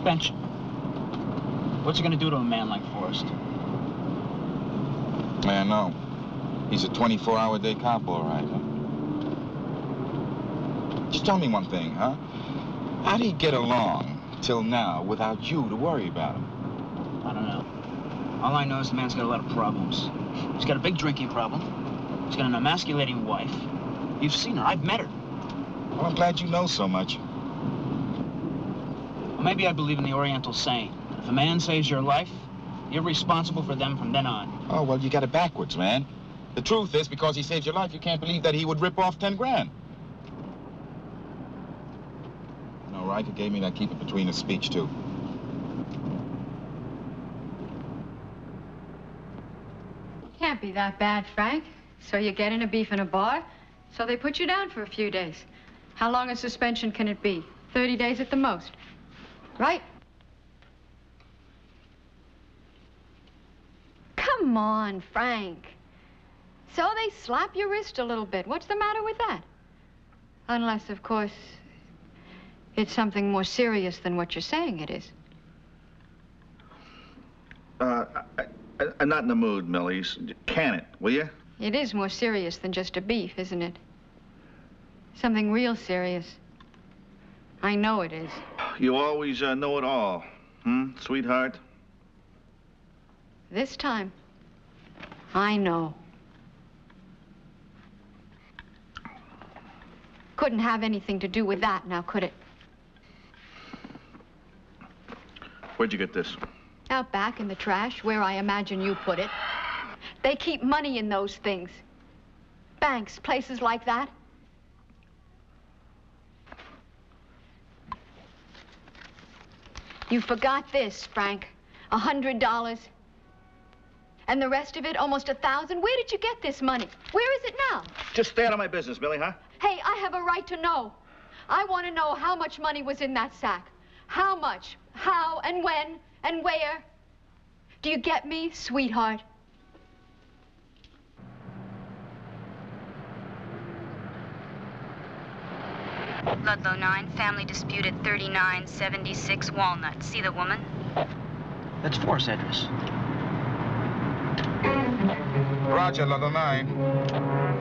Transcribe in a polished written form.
Suspension. What's it gonna do to a man like Forrest? Man, no. He's a 24-hour-day cop, all right, huh? Just tell me one thing, huh? How do he get along till now without you to worry about him? I don't know. All I know is the man's got a lot of problems. He's got a big drinking problem. He's got an emasculating wife. You've seen her. I've met her. Well, I'm glad you know so much. Well, maybe I believe in the Oriental saying, if a man saves your life, you're responsible for them from then on. Oh, well, you got it backwards, man. The truth is, because he saved your life, you can't believe that he would rip off 10 grand. You know, Riker gave me that keep it between us speech, too. Can't be that bad, Frank. So you get in a beef in a bar, so they put you down for a few days. How long a suspension can it be? 30 days at the most, right? Come on, Frank. So they slap your wrist a little bit. What's the matter with that? Unless, of course, it's something more serious than what you're saying it is. I'm not in the mood, Millie. Can it, will you? It is more serious than just a beef, isn't it? Something real serious. I know it is. You always know it all, sweetheart? This time, I know. Couldn't have anything to do with that now, could it? Where'd you get this? Out back in the trash, where I imagine you put it. They keep money in those things. Banks, places like that. You forgot this, Frank. $100. And the rest of it, almost 1,000. Where did you get this money? Where is it now? Just stay out of my business, Millie, huh? Hey, I have a right to know. I want to know how much money was in that sack. How much? How and when and where? Do you get me, sweetheart? Ludlow 9, family dispute at 3976 Walnut. See the woman? That's Forrest's address. Roger, Ludlow 9.